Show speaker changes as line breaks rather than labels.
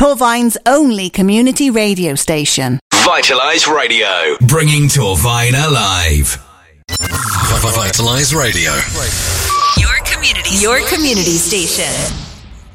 Torvine's only community radio station.
Vitalise Radio, bringing Torvine alive. Vitalise Radio.
Your community station.